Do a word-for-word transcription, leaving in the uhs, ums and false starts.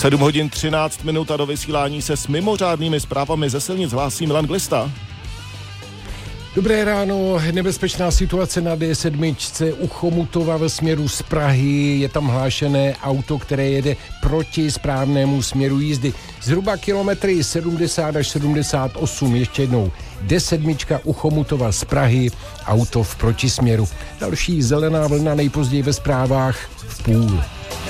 sedm hodin třináct minut a do vysílání se s mimořádnými zprávami ze silnic hlásí Milan Glista. Dobré ráno, nebezpečná situace na D sedm u Chomutova ve směru z Prahy. Je tam hlášené auto, které jede proti správnému směru jízdy. Zhruba kilometry sedmdesát až sedmdesát osm, ještě jednou. D sedm u Chomutova z Prahy, auto v protisměru. Další zelená vlna nejpozději ve zprávách v půl.